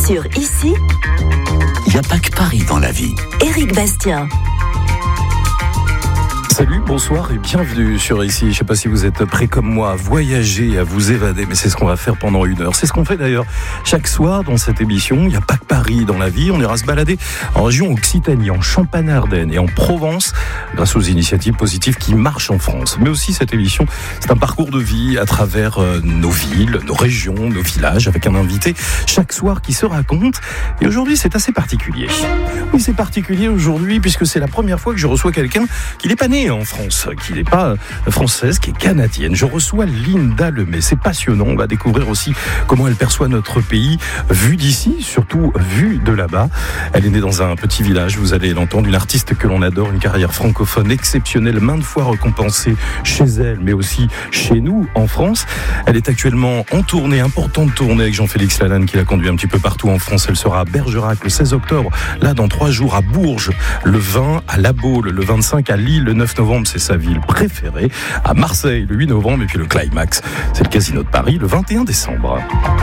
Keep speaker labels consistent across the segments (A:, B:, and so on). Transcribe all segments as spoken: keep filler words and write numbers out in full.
A: Sur Ici,
B: il n'y a pas que Paris dans la vie.
A: Éric Bastien.
C: Salut, bonsoir et bienvenue sur Ici. Je ne sais pas si vous êtes prêts comme moi à voyager, à vous évader, mais c'est ce qu'on va faire pendant une heure. C'est ce qu'on fait d'ailleurs chaque soir dans cette émission. Il n'y a pas que Paris dans la vie. On ira se balader en région Occitanie, en Champagne-Ardenne et en Provence grâce aux initiatives positives qui marchent en France. Mais aussi cette émission, c'est un parcours de vie à travers nos villes, nos régions, nos villages, avec un invité chaque soir qui se raconte. Et aujourd'hui, c'est assez particulier. Oui, c'est particulier aujourd'hui puisque c'est la première fois que je reçois quelqu'un qui n'est pas né en France, qui n'est pas française, qui est canadienne. Je reçois Linda Lemay. C'est passionnant. On va découvrir aussi comment elle perçoit notre pays vu d'ici, surtout vu de là-bas. Elle est née dans un petit village, vous allez l'entendre, une artiste que l'on adore, une carrière francophone exceptionnelle, maintes fois récompensée chez elle, mais aussi chez nous en France. Elle est actuellement en tournée, importante tournée avec Jean-Félix Lalanne qui l'a conduit un petit peu partout en France. Elle sera à Bergerac le seize octobre, là dans trois jours à Bourges, le vingt à La Baule, le vingt-cinq à Lille, le neuf novembre, c'est sa ville préférée, à Marseille le huit novembre, et puis le climax, c'est le Casino de Paris le vingt et un décembre.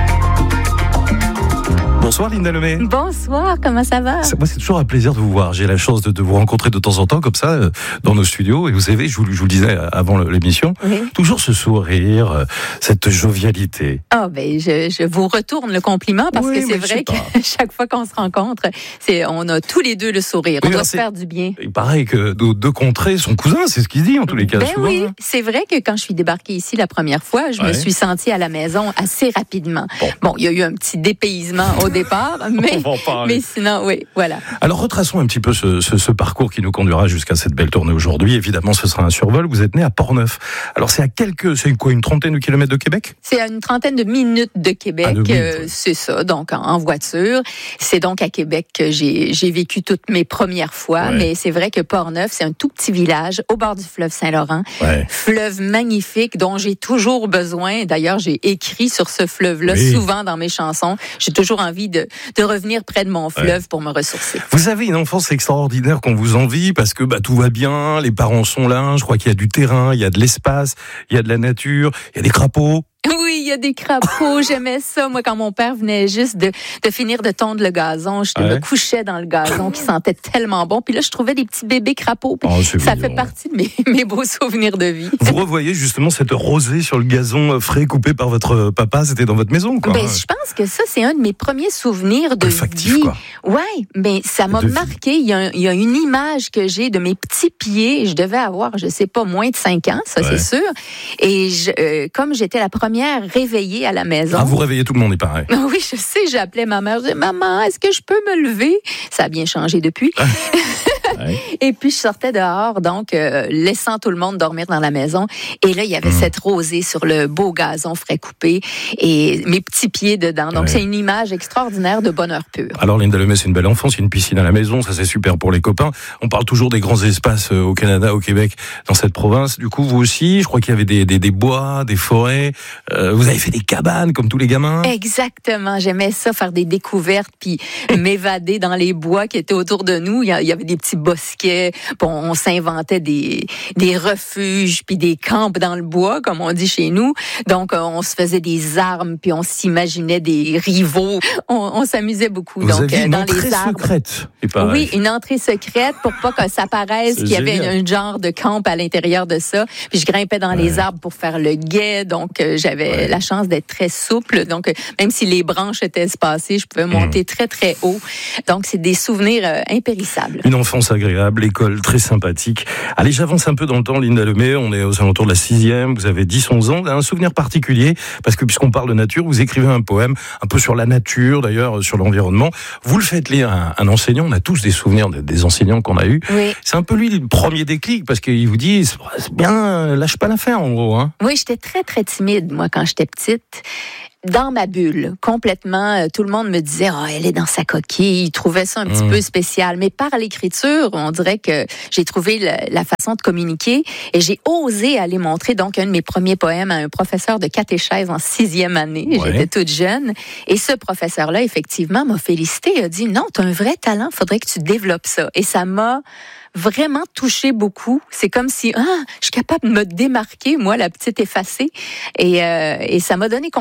C: Bonsoir Linda Lemay.
D: Bonsoir, comment ça va?
C: Moi, c'est toujours un plaisir de vous voir. J'ai la chance de, de vous rencontrer de temps en temps comme ça euh, dans nos studios. Et vous savez, je vous, je vous le disais avant l'émission, oui. Toujours ce sourire, euh, cette jovialité.
D: Ah ben, je, je vous retourne le compliment parce oui, que c'est vrai que chaque fois qu'on se rencontre, c'est, on a tous les deux le sourire. Oui, on doit se faire du bien.
C: Il paraît que nos deux contrées sont cousins, c'est ce qu'il dit en tous les cas.
D: Ben
C: souvent,
D: oui,
C: hein.
D: C'est vrai que quand je suis débarquée ici la première fois, je ouais. me suis sentie à la maison assez rapidement. Bon, bon il y a eu un petit dépaysement au départ, mais, mais sinon, oui, voilà.
C: Alors, retraçons un petit peu ce, ce, ce parcours qui nous conduira jusqu'à cette belle tournée aujourd'hui. Évidemment, ce sera un survol. Vous êtes né à Portneuf. Alors, c'est à quelques, c'est quoi, une trentaine de kilomètres de Québec?
D: C'est à une trentaine de minutes de Québec. Ah, de minutes, euh, oui. C'est ça, donc en, en voiture. C'est donc à Québec que j'ai, j'ai vécu toutes mes premières fois. Ouais. Mais c'est vrai que Portneuf, c'est un tout petit village au bord du fleuve Saint-Laurent. Ouais. Fleuve magnifique dont j'ai toujours besoin. D'ailleurs, j'ai écrit sur ce fleuve-là oui. souvent dans mes chansons. J'ai toujours envie de de revenir près de mon fleuve ouais. pour me ressourcer.
C: Vous avez une enfance extraordinaire qu'on vous envie parce que bah, tout va bien, les parents sont là, je crois qu'il y a du terrain, il y a de l'espace, il y a de la nature, il y a des crapauds.
D: Oui, il y a des crapauds, j'aimais ça. Moi, quand mon père venait juste de, de finir de tondre le gazon, je ouais. me couchais dans le gazon qui sentait tellement bon. Puis là, je trouvais des petits bébés crapauds. Oh, ça mignon. Fait partie de mes, mes beaux souvenirs de vie.
C: Vous revoyez justement cette rosée sur le gazon frais coupé par votre papa, c'était dans votre maison, quoi.
D: Ben, je pense que ça, c'est un de mes premiers souvenirs de
C: Olfactif,
D: vie.
C: Quoi.
D: Ouais, mais ça m'a marqué. Il y, a, il y a une image que j'ai de mes petits pieds. Je devais avoir, je sais pas, moins de cinq ans, ça, ouais. c'est sûr. Et je, euh, comme j'étais la première réveillée à la maison.
C: Ah, vous réveillez tout le monde, il paraît.
D: Oui, je sais, j'appelais ma mère, je disais, maman, est-ce que je peux me lever? Ça a bien changé depuis. Ouais. Et puis, je sortais dehors, donc, euh, laissant tout le monde dormir dans la maison. Et là, il y avait mmh. cette rosée sur le beau gazon frais coupé et mes petits pieds dedans. Donc, ouais. c'est une image extraordinaire de bonheur pur.
C: Alors, Linda Lemay, c'est une belle enfance, il y a une piscine à la maison, ça c'est super pour les copains. On parle toujours des grands espaces au Canada, au Québec, dans cette province. Du coup, vous aussi, je crois qu'il y avait des, des, des bois, des forêts. Euh, vous avez fait des cabanes, comme tous les gamins.
D: Exactement. J'aimais ça, faire des découvertes, puis m'évader dans les bois qui étaient autour de nous. Il y avait des petits bosquets. Bon, on s'inventait des, des refuges puis des camps dans le bois, comme on dit chez nous. Donc, on se faisait des armes puis on s'imaginait des rivaux. On, on s'amusait beaucoup.
C: Vous
D: donc,
C: aviez une
D: dans
C: entrée
D: les arbres.
C: secrète.
D: Oui, une entrée secrète pour pas que ça paraisse qu'il y avait un genre de camp à l'intérieur de ça. Puis je grimpais dans ouais. les arbres pour faire le guet. Donc, euh, j'avais ouais. la chance d'être très souple. Donc, euh, même si les branches étaient espacées, je pouvais monter mmh. très, très haut. Donc, c'est des souvenirs euh, impérissables.
C: Une enfance agréable, l'école très sympathique. Allez, j'avance un peu dans le temps, Linda Lemay. On est aux alentours de la sixième. Vous avez dix onze ans. Un souvenir particulier, parce que puisqu'on parle de nature, vous écrivez un poème un peu sur la nature, d'ailleurs, sur l'environnement. Vous le faites lire à un enseignant. On a tous des souvenirs des enseignants qu'on a eus. Oui. C'est un peu lui le premier déclic, parce qu'il vous dit, c'est bien, lâche pas l'affaire, en gros. Hein.
D: Oui, j'étais très, très timide, moi, quand j'étais petite. Dans ma bulle, complètement. Tout le monde me disait, oh, elle est dans sa coquille. Il trouvait ça un petit mmh. peu spécial. Mais par l'écriture, on dirait que j'ai trouvé la, la façon de communiquer et j'ai osé aller montrer donc un de mes premiers poèmes à un professeur de catéchèse en sixième année. Ouais. J'étais toute jeune. Et ce professeur-là, effectivement, m'a félicité. Il a dit, non, t'as un vrai talent. Faudrait que tu développes ça. Et ça m'a vraiment touché beaucoup. C'est comme si, ah, je suis capable de me démarquer, moi, la petite effacée. Et, euh, et ça m'a donné confiance en moi.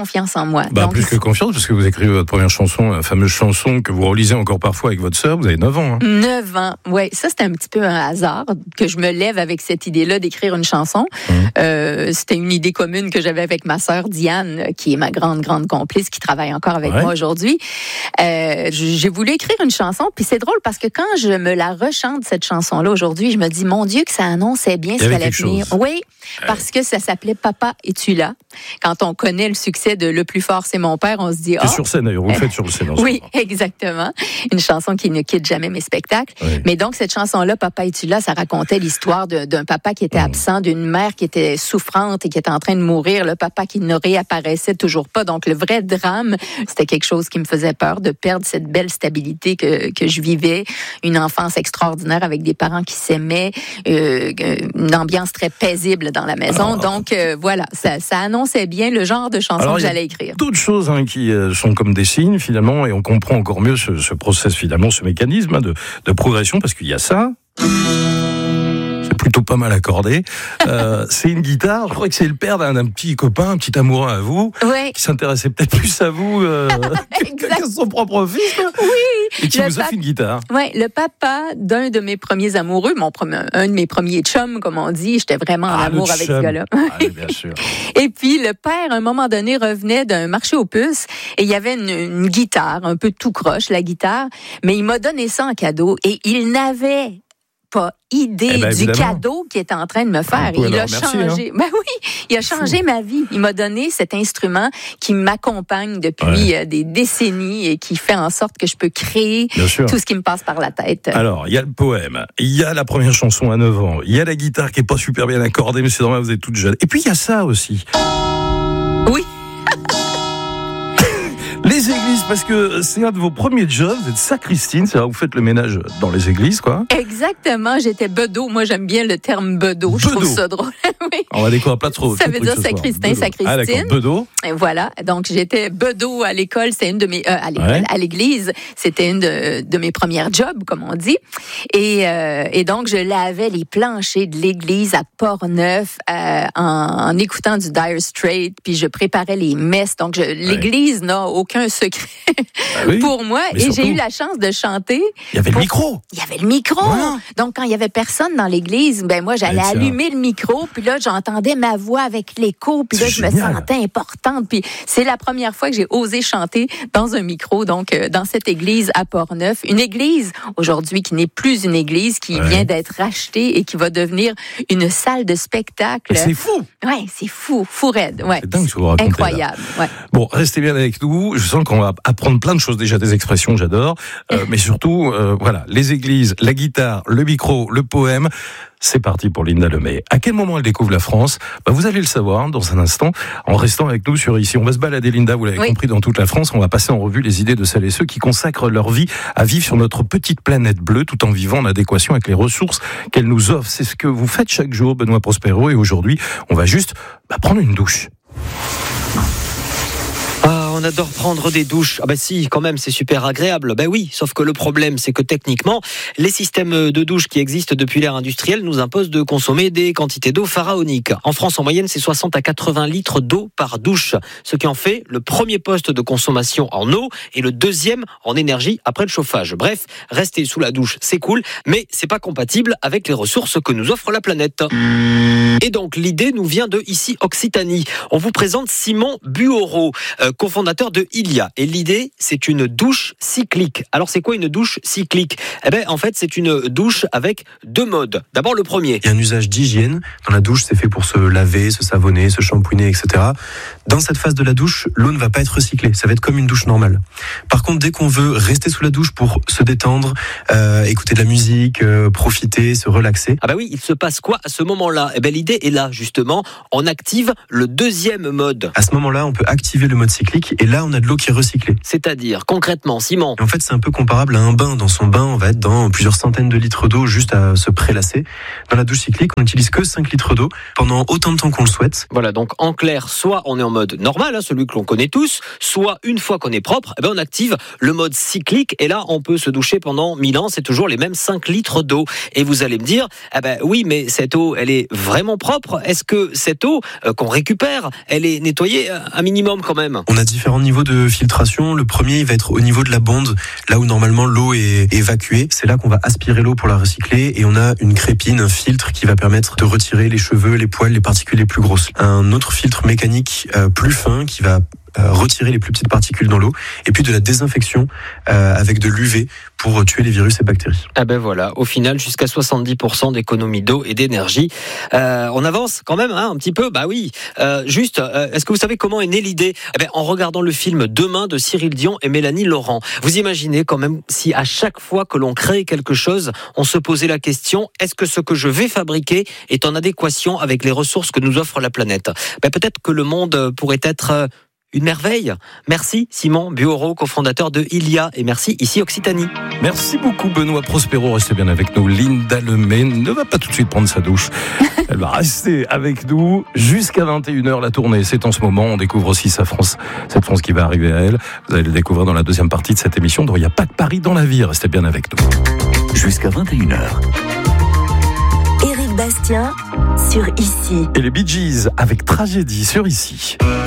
D: moi.
C: Bah,
D: Donc,
C: plus que confiance, parce que vous écrivez votre première chanson, la fameuse chanson que vous relisez encore parfois avec votre sœur, vous avez neuf ans. Hein.
D: neuf ans, oui. Ça, c'était un petit peu un hasard que je me lève avec cette idée-là d'écrire une chanson. Mmh. Euh, c'était une idée commune que j'avais avec ma sœur Diane, qui est ma grande, grande complice, qui travaille encore avec ouais. moi aujourd'hui. Euh, j'ai voulu écrire une chanson, puis c'est drôle parce que quand je me la rechante, cette chanson-là, aujourd'hui, je me dis, mon Dieu, que ça annonçait bien ce qu'elle allait venir. Oui, parce ouais. que ça s'appelait Papa, es-tu là? Quand on connaît le succès de Le plus fort, c'est mon père, on se dit...
C: C'est oh, sur scène, d'ailleurs, vous le faites sur le scène.
D: Oui, exactement. Une chanson qui ne quitte jamais mes spectacles. Oui. Mais donc, cette chanson-là, Papa, es-tu là? Ça racontait l'histoire de, d'un papa qui était mmh. absent, d'une mère qui était souffrante et qui était en train de mourir, le papa qui ne réapparaissait toujours pas. Donc, le vrai drame, c'était quelque chose qui me faisait peur, de perdre cette belle stabilité que, que je vivais, une enfance extraordinaire avec des parents qui s'aimaient, euh, une ambiance très paisible dans la maison. Alors, donc, euh, voilà, ça, ça annonçait bien le genre de chanson alors, que j'allais écrire.
C: D'autres choses hein, qui euh, sont comme des signes, finalement, et on comprend encore mieux ce, ce process, finalement, ce mécanisme hein, de, de progression, parce qu'il y a ça... C'est plutôt pas mal accordé. Euh, c'est une guitare. Je crois que c'est le père d'un, d'un petit copain, un petit amoureux à vous,
D: ouais.
C: qui s'intéressait peut-être plus à vous euh, qu'à son propre fils.
D: Oui.
C: Et qui vous pap- offre une guitare.
D: Oui, le papa d'un de mes premiers amoureux, mon premier, un de mes premiers chums, comme on dit. J'étais vraiment en ah, amour avec ce gars-là.
C: Ah, oui, bien sûr.
D: Et puis le père, à un moment donné, revenait d'un marché aux puces et il y avait une, une guitare, un peu tout croche, la guitare, mais il m'a donné ça en cadeau et il n'avait pas idée eh ben, du cadeau qu'il était en train de me faire. Il a changé. Hein? Ben oui, il a changé Fou. ma vie. Il m'a donné cet instrument qui m'accompagne depuis ouais. des décennies et qui fait en sorte que je peux créer tout ce qui me passe par la tête.
C: Alors, il y a le poème, il y a la première chanson à neuf ans, il y a la guitare qui est pas super bien accordée, mais c'est normal, vous êtes toute jeune. Et puis il y a ça aussi.
D: Oui.
C: Les églises, parce que c'est un de vos premiers jobs, vous êtes sacristine, c'est-à-dire vous faites le ménage dans les églises, quoi.
D: Exactement, j'étais bedeau. Moi, j'aime bien le terme bedeau, je
C: bedeau.
D: trouve ça drôle. Oui.
C: On va découvrir pas trop.
D: Ça veut dire sacristain, sacristine.
C: Ah d'accord, bedeau.
D: Et voilà, donc j'étais bedeau à l'école, c'est une de mes... Euh, à, l'école, ouais. à l'église, c'était une de, de mes premières jobs, comme on dit. Et, euh, et donc, je lavais les planchers de l'église à Port-Neuf euh, en, en écoutant du Dire Straits, puis je préparais les messes. Donc, je, ouais. l'église n'a aucun secret bah oui, pour moi. Et surtout, j'ai eu la chance de chanter.
C: Il y avait
D: pour...
C: le micro.
D: Il y avait le micro. Voilà. Donc, quand il y avait personne dans l'église, ben moi, j'allais Excellent. allumer le micro, puis là, j'entendais ma voix avec l'écho, puis là, je génial. me sentais importante. Puis c'est la première fois que j'ai osé chanter dans un micro, donc euh, dans cette église à Port-Neuf. Une église, aujourd'hui, qui n'est plus une église, qui ouais. vient d'être rachetée et qui va devenir une salle de spectacle.
C: Mais c'est fou.
D: Ouais, c'est fou, fou raide. Ouais.
C: C'est dingue ce que vous racontez.
D: Incroyable. Ouais.
C: Bon, restez bien avec nous. Je sens qu'on va apprendre plein de choses, déjà des expressions, j'adore. Euh, mais surtout, euh, voilà, les églises, la guitare, le micro, le poème. C'est parti pour Linda Lemay. À quel moment elle découvre la France ? Bah, vous allez le savoir dans un instant, en restant avec nous sur Ici. On va se balader, Linda, vous l'avez oui. compris, dans toute la France. On va passer en revue les idées de celles et ceux qui consacrent leur vie à vivre sur notre petite planète bleue, tout en vivant en adéquation avec les ressources qu'elle nous offre. C'est ce que vous faites chaque jour, Benoît Prospero. Et aujourd'hui, on va juste bah, prendre une douche.
A: On adore prendre des douches. Ah bah si, quand même, c'est super agréable. Ben oui, sauf que le problème, c'est que techniquement, les systèmes de douche qui existent depuis l'ère industrielle nous imposent de consommer des quantités d'eau pharaoniques. En France, en moyenne, c'est soixante à quatre-vingts litres d'eau par douche, ce qui en fait le premier poste de consommation en eau et le deuxième en énergie après le chauffage. Bref, rester sous la douche, c'est cool, mais c'est pas compatible avec les ressources que nous offre la planète. Et donc, l'idée nous vient de Ici Occitanie. On vous présente Simon Buoreau, euh, cofondateur de Ilia. Et l'idée, c'est une douche cyclique. Alors, c'est quoi une douche cyclique ? Eh ben, en fait, c'est une douche avec deux modes. D'abord, le premier.
E: Il y a un usage d'hygiène. Dans la douche, c'est fait pour se laver, se savonner, se shampouiner, et cetera. Dans cette phase de la douche, l'eau ne va pas être recyclée. Ça va être comme une douche normale. Par contre, dès qu'on veut rester sous la douche pour se détendre, euh, écouter de la musique, euh, profiter, se relaxer.
A: Ah bah oui, il se passe quoi à ce moment-là ? Eh ben, l'idée est là, justement. On active le deuxième mode.
E: À ce moment-là, on peut activer le mode cyclique et là, on a de l'eau qui est recyclée.
A: C'est-à-dire, concrètement, Simon ?
E: En fait, c'est un peu comparable à un bain. Dans son bain, on va être dans plusieurs centaines de litres d'eau juste à se prélasser. Dans la douche cyclique, on n'utilise que cinq litres d'eau pendant autant de temps qu'on le souhaite.
A: Voilà, donc en clair, soit on est en mode normal, hein, celui que l'on connaît tous, soit une fois qu'on est propre, eh ben on active le mode cyclique et là, on peut se doucher pendant mille ans, c'est toujours les mêmes cinq litres d'eau. Et vous allez me dire, eh ben oui, mais cette eau, elle est vraiment propre ? Est-ce que cette eau euh, qu'on récupère, elle est nettoyée un minimum quand même ?
E: On a différents différents niveaux de filtration. Le premier, il va être au niveau de la bonde, là où normalement l'eau est évacuée. C'est là qu'on va aspirer l'eau pour la recycler et on a une crépine, un filtre qui va permettre de retirer les cheveux, les poils, les particules les plus grosses. Un autre filtre mécanique euh, plus fin qui va Euh, retirer les plus petites particules dans l'eau, et puis de la désinfection euh, avec de l'U V pour tuer les virus et bactéries.
A: Ah ben voilà, au final jusqu'à soixante-dix pour cent d'économie d'eau et d'énergie. Euh, on avance quand même hein, un petit peu, bah oui. Euh, juste, euh, est-ce que vous savez comment est née l'idée ? Eh ben, en regardant le film Demain de Cyril Dion et Mélanie Laurent. Vous imaginez quand même si à chaque fois que l'on crée quelque chose, on se posait la question, est-ce que ce que je vais fabriquer est en adéquation avec les ressources que nous offre la planète ? Ben, peut-être que le monde pourrait être... Euh, une merveille. Merci Simon Bureau, cofondateur de Ilia, et merci ici Occitanie.
C: Merci beaucoup Benoît Prospero, restez bien avec nous. Linda Lemay ne va pas tout de suite prendre sa douche. Elle va rester avec nous jusqu'à vingt et une heures. La tournée, c'est en ce moment. On découvre aussi sa France, cette France qui va arriver à elle. Vous allez le découvrir dans la deuxième partie de cette émission dont il n'y a pas que Paris dans la vie. Restez bien avec nous.
B: Jusqu'à vingt et une heures.
F: Éric Bastien sur Ici.
C: Et les Bee Gees avec Tragédie sur Ici.